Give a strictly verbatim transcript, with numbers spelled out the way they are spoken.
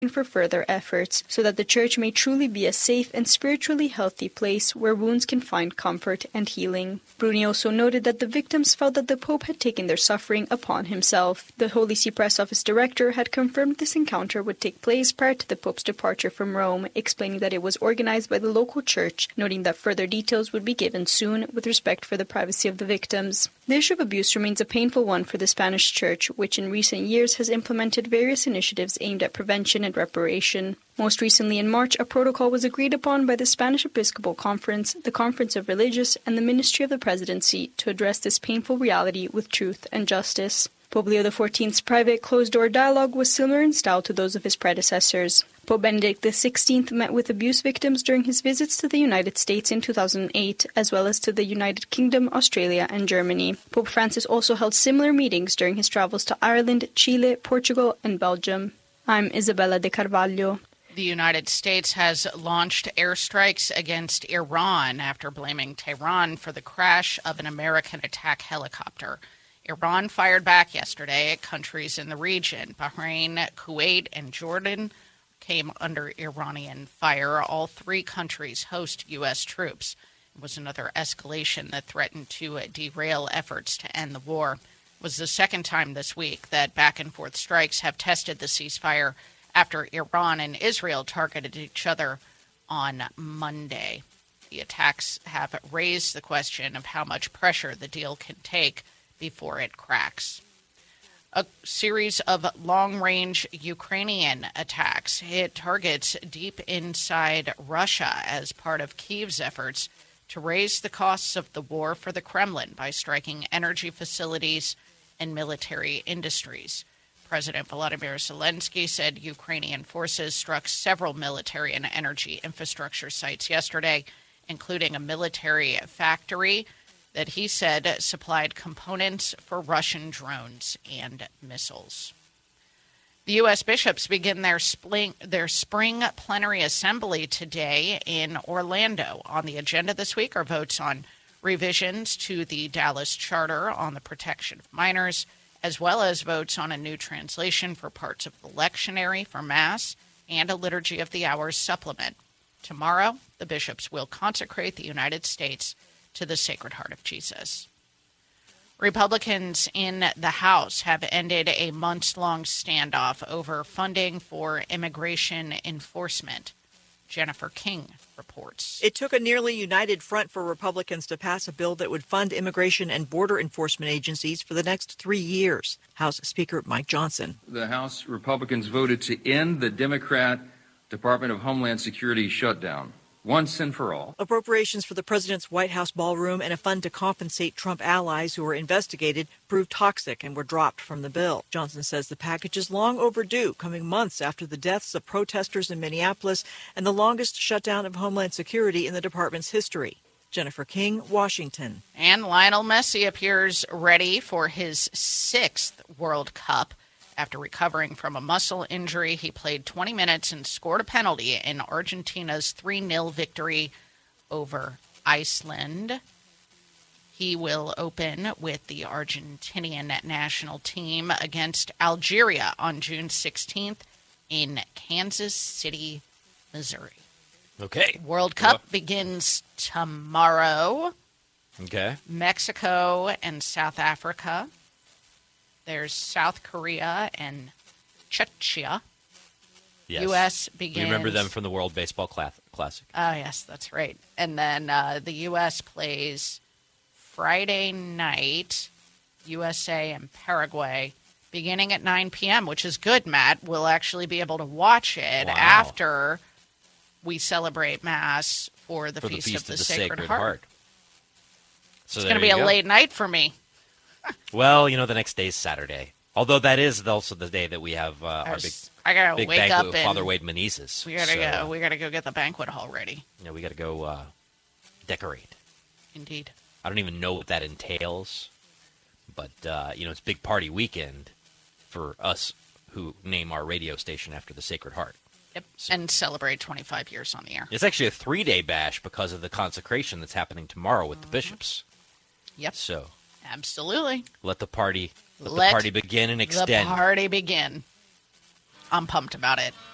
for further efforts so that the church may truly be a safe and spiritually healthy place where wounds can find comfort and healing. Bruni also noted that the victims felt that the Pope had taken their suffering upon himself. The Holy See Press Office director had confirmed this encounter would take place prior to the Pope's departure from Rome, explaining that it was organized by the local church, noting that further details would be given soon with respect for the privacy of the victims. The issue of abuse remains a painful one for the Spanish Church, which in recent years has implemented various initiatives aimed at prevention and reparation. Most recently in March, a protocol was agreed upon by the Spanish Episcopal Conference, the Conference of Religious, and the Ministry of the Presidency to address this painful reality with truth and justice. Pope Leo the fourteenth's private closed-door dialogue was similar in style to those of his predecessors. Pope Benedict the sixteenth met with abuse victims during his visits to the United States in two thousand eight, as well as to the United Kingdom, Australia, and Germany. Pope Francis also held similar meetings during his travels to Ireland, Chile, Portugal, and Belgium. I'm Isabella de Carvalho. The United States has launched airstrikes against Iran after blaming Tehran for the crash of an American attack helicopter. Iran fired back yesterday at countries in the region. Bahrain, Kuwait, and Jordan came under Iranian fire. All three countries host U S troops. It was another escalation that threatened to derail efforts to end the war. It was the second time this week that back-and-forth strikes have tested the ceasefire after Iran and Israel targeted each other on Monday. The attacks have raised the question of how much pressure the deal can take before it cracks. A series of long-range Ukrainian attacks hit targets deep inside Russia as part of Kyiv's efforts to raise the costs of the war for the Kremlin by striking energy facilities and military industries. President Volodymyr Zelensky said Ukrainian forces struck several military and energy infrastructure sites yesterday, including a military factory that he said supplied components for Russian drones and missiles. The U S bishops begin their spring, their spring plenary assembly today in Orlando. On the agenda this week are votes on revisions to the Dallas Charter on the protection of minors, as well as votes on a new translation for parts of the lectionary for Mass and a Liturgy of the Hours supplement. Tomorrow, the bishops will consecrate the United States to the Sacred Heart of Jesus. Republicans in the House have ended a months-long standoff over funding for immigration enforcement. Jennifer King reports. It took a nearly united front for Republicans to pass a bill that would fund immigration and border enforcement agencies for the next three years. House Speaker Mike Johnson. The House Republicans voted to end the Democrat Department of Homeland Security shutdown once and for all. Appropriations for the president's White House ballroom and a fund to compensate Trump allies who were investigated proved toxic and were dropped from the bill. Johnson says the package is long overdue, coming months after the deaths of protesters in Minneapolis and the longest shutdown of Homeland Security in the department's history. Jennifer King, Washington. And Lionel Messi appears ready for his sixth World Cup. After recovering from a muscle injury, he played twenty minutes and scored a penalty in Argentina's three nil victory over Iceland. He will open with the Argentinian national team against Algeria on June sixteenth in Kansas City, Missouri. Okay. World Cup well. begins tomorrow. Okay. Mexico and South Africa. There's South Korea and Czechia. Yes. U S begins. We remember them from the World Baseball Classic. Oh, yes, that's right. And then uh, the U S plays Friday night, U S A and Paraguay, beginning at nine p.m., which is good, Matt. We'll actually be able to watch it wow. after we celebrate Mass for the, for Feast, the Feast of the, of the Sacred, Sacred Heart. Heart. So it's going to be a go. late night for me. Well, you know, the next day is Saturday. Although that is also the day that we have uh, our big, I gotta big wake banquet up with and Father Wade Menezes. We gotta so, go. We gotta go get the banquet hall ready. You know, we gotta go uh, decorate. Indeed. I don't even know what that entails, but uh, you know, it's big party weekend for us who name our radio station after the Sacred Heart. Yep, so, and celebrate twenty-five years on the air. It's actually a three-day bash because of the consecration that's happening tomorrow with mm-hmm. the bishops. Yep. So. Absolutely. Let the party let, let the party begin and extend. The party begin. I'm pumped about it.